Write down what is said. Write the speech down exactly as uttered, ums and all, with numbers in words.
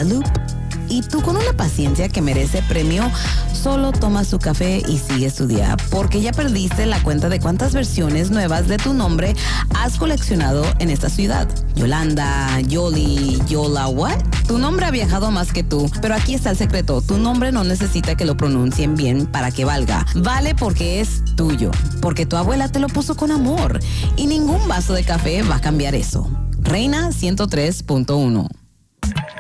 Guadalupe. Y tú, con una paciencia que merece premio, solo tomas tu café y sigues tu día, porque ya perdiste la cuenta de cuántas versiones nuevas de tu nombre has coleccionado en esta ciudad. Yolanda, Yoli, Yola, ¿what? Tu nombre ha viajado más que tú, pero aquí está el secreto. Tu nombre no necesita que lo pronuncien bien para que valga. Vale porque es tuyo, porque tu abuela te lo puso con amor. Y ningún vaso de café va a cambiar eso. Reina ciento tres punto uno.